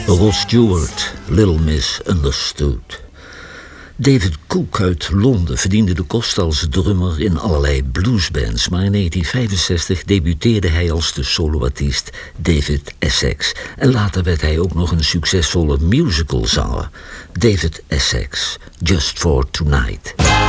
Rod Stewart, Little Miss Understood. David Cook uit Londen verdiende de kost als drummer in allerlei bluesbands, maar in 1965 debuteerde hij als de soloartiest David Essex. En later werd hij ook nog een succesvolle musicalzanger. David Essex, Just for Tonight.